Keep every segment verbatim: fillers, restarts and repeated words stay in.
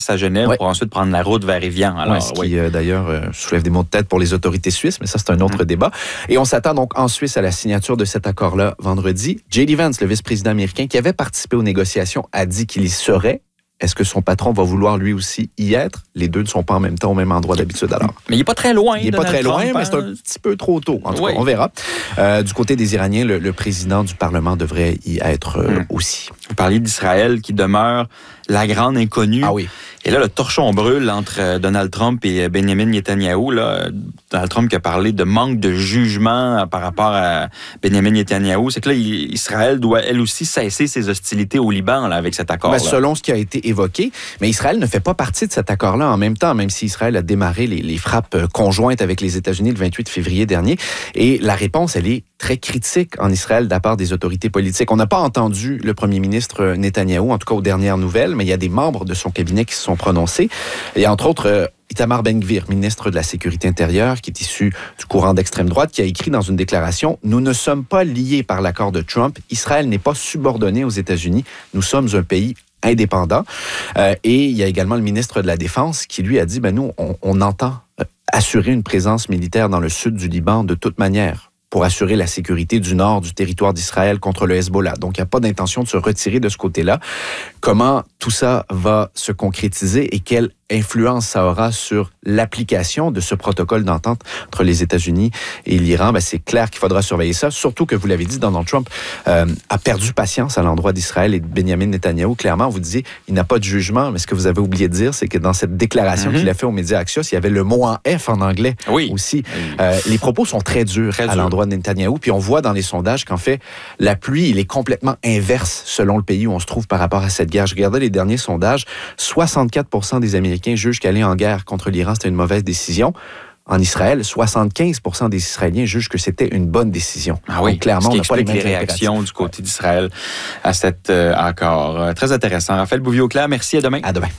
à Genève ouais. pour ensuite prendre la route vers Évian. Alors, ouais, ce oui. qui, euh, d'ailleurs, euh, soulève des maux de tête pour les autorités suisses, mais ça, c'est un autre mmh. débat. Et on s'attend donc en Suisse à la signature de cet accord-là vendredi. J D Vance, le vice-président américain qui avait participé aux négociations, a dit qu'il y serait. Est-ce que son patron va vouloir lui aussi y être? Les deux ne sont pas en même temps au même endroit d'habitude alors. Mais il n'est pas très loin. Il n'est pas très loin, mais c'est un petit peu trop tôt. En tout oui. cas, on verra. Euh, du côté des Iraniens, le, le président du Parlement devrait y être euh, mmh. aussi. Vous parliez d'Israël qui demeure la grande inconnue. Ah oui. Et là, le torchon brûle entre Donald Trump et Benjamin Netanyahou. Là, Donald Trump qui a parlé de manque de jugement par rapport à Benjamin Netanyahou. C'est que là, Israël doit, elle aussi, cesser ses hostilités au Liban là, avec cet accord-là. Ben, selon ce qui a été évoqué. Mais Israël ne fait pas partie de cet accord-là en même temps, même si Israël a démarré les, les frappes conjointes avec les États-Unis le vingt-huit février dernier. Et la réponse, elle est très critique en Israël de la part des autorités politiques. On n'a pas entendu le premier ministre Netanyahou, en tout cas aux dernières nouvelles, mais il y a des membres de son cabinet qui se sont prononcés. Et entre autres, euh, Itamar Ben-Gvir, ministre de la Sécurité intérieure, qui est issu du courant d'extrême droite, qui a écrit dans une déclaration « Nous ne sommes pas liés par l'accord de Trump. Israël n'est pas subordonné aux États-Unis. Nous sommes un pays indépendant. Euh, » Et il y a également le ministre de la Défense qui, lui, a dit ben, « Nous, on, on entend assurer une présence militaire dans le sud du Liban de toute manière. » pour assurer la sécurité du nord du territoire d'Israël contre le Hezbollah. Donc, il n'y a pas d'intention de se retirer de ce côté-là. Comment tout ça va se concrétiser et quelle influence ça aura sur l'application de ce protocole d'entente entre les États-Unis et l'Iran? Ben, c'est clair qu'il faudra surveiller ça, surtout que, vous l'avez dit, Donald Trump euh, a perdu patience à l'endroit d'Israël et de Benjamin Netanyahou. Clairement, vous disiez, il n'a pas de jugement, mais ce que vous avez oublié de dire, c'est que dans cette déclaration mm-hmm. qu'il a fait aux médias Axios, il y avait le mot en F en anglais oui. aussi. Oui. Euh, les propos sont très durs très à dur. l'endroit de Netanyahou, puis on voit dans les sondages qu'en fait, l'appui, il est complètement inverse selon le pays où on se trouve par rapport à cette guerre. Je regardais les derniers sondages, soixante-quatre pour cent des Américains jugent qu'aller en guerre contre l'Iran, c'était une mauvaise décision. En Israël, soixante-quinze pour cent des Israéliens jugent que c'était une bonne décision. Ah oui, donc, clairement, ce qui on n'a pas les mêmes les réactions du côté d'Israël à cet euh, accord. Euh, très intéressant. Raphaël Bouvier-Auclair, merci. À demain. À demain.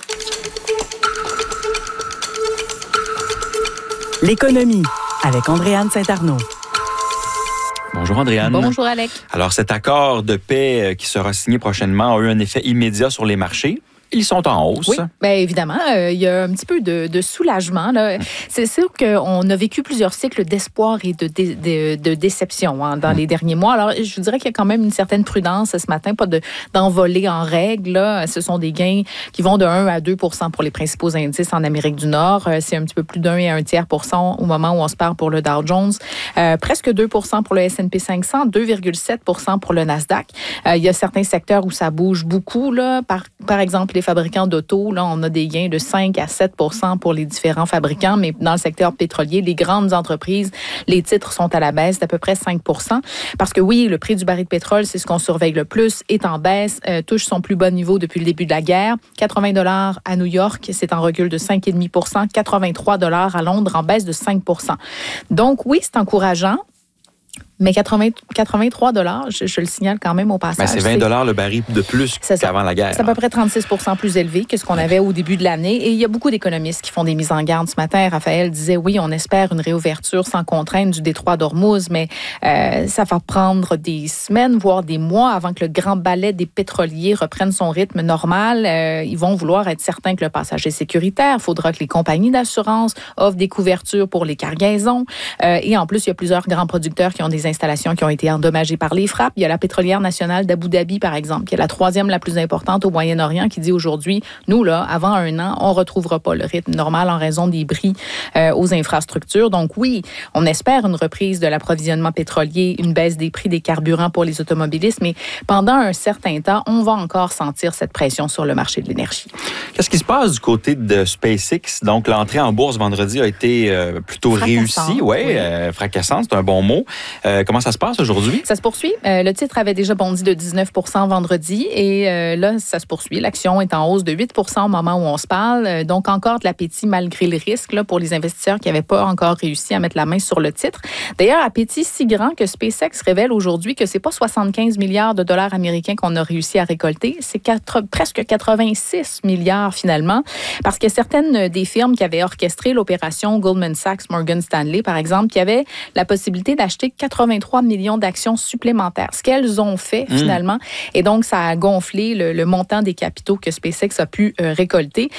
L'économie avec Andréane Saint-Arnaud. Bonjour Andréane. Bonjour Alec. Alors cet accord de paix qui sera signé prochainement a eu un effet immédiat sur les marchés. Ils sont en hausse. Oui, bien évidemment. Euh, il y a un petit peu de, de soulagement. Là. C'est sûr qu'on a vécu plusieurs cycles d'espoir et de, de, de, de déception hein, dans mmh. les derniers mois. Alors, je vous dirais qu'il y a quand même une certaine prudence ce matin, pas de, d'envoler en règle. Là. Ce sont des gains qui vont de un à deux pour cent pour les principaux indices en Amérique du Nord. C'est un petit peu plus d'un et un tiers pour cent au moment où on se parle pour le Dow Jones. Euh, presque deux pour cent pour le S and P cinq cents, deux virgule sept pour cent pour le Nasdaq. Euh, il y a certains secteurs où ça bouge beaucoup. Là. Par, par exemple, les fabricants d'auto, là, on a des gains de cinq à sept pour cent pour les différents fabricants, mais dans le secteur pétrolier, les grandes entreprises, les titres sont à la baisse d'à peu près cinq pour cent. Parce que oui, le prix du baril de pétrole, c'est ce qu'on surveille le plus, est en baisse, euh, touche son plus bas niveau depuis le début de la guerre. quatre-vingts dollars à New York, c'est en recul de cinq virgule cinq pour cent. quatre-vingt-trois dollars à Londres, en baisse de cinq pour cent. Donc oui, c'est encourageant. Mais quatre-vingts, quatre-vingt-trois dollars, je, je le signale quand même au passage. Ben, c'est vingt dollars le baril de plus qu'avant la guerre. C'est à peu près trente-six pour cent plus élevé que ce qu'on avait au début de l'année. Et il y a beaucoup d'économistes qui font des mises en garde ce matin. Raphaël disait, oui, on espère une réouverture sans contrainte du détroit d'Ormuz, mais euh, ça va prendre des semaines, voire des mois avant que le grand ballet des pétroliers reprenne son rythme normal. Euh, ils vont vouloir être certains que le passage est sécuritaire. Il faudra que les compagnies d'assurance offrent des couvertures pour les cargaisons. Euh, et en plus, il y a plusieurs grands producteurs qui ont des installations qui ont été endommagées par les frappes. Il y a la pétrolière nationale d'Abu Dhabi, par exemple, qui est la troisième la plus importante au Moyen-Orient, qui dit aujourd'hui, nous, là, avant un an, on ne retrouvera pas le rythme normal en raison des bris euh, aux infrastructures. Donc oui, on espère une reprise de l'approvisionnement pétrolier, une baisse des prix des carburants pour les automobilistes, mais pendant un certain temps, on va encore sentir cette pression sur le marché de l'énergie. Qu'est-ce qui se passe du côté de SpaceX? Donc, l'entrée en bourse vendredi a été euh, plutôt réussie. Ouais, oui, euh, fracassante, c'est un bon mot. Euh, Comment ça se passe aujourd'hui? Ça se poursuit. Euh, le titre avait déjà bondi de dix-neuf pour cent vendredi et euh, là, ça se poursuit. L'action est en hausse de huit pour cent au moment où on se parle. Euh, donc, encore de l'appétit malgré le risque là, pour les investisseurs qui n'avaient pas encore réussi à mettre la main sur le titre. D'ailleurs, appétit si grand que SpaceX révèle aujourd'hui que ce n'est pas soixante-quinze milliards de dollars américains qu'on a réussi à récolter, c'est quatre, presque quatre-vingt-six milliards finalement, parce qu'il y a certaines des firmes qui avaient orchestré l'opération, Goldman Sachs, Morgan Stanley, par exemple, qui avaient la possibilité d'acheter quatre-vingt-trois millions d'actions supplémentaires, ce qu'elles ont fait mmh. finalement. Et donc, ça a gonflé le, le montant des capitaux que SpaceX a pu euh, récolter.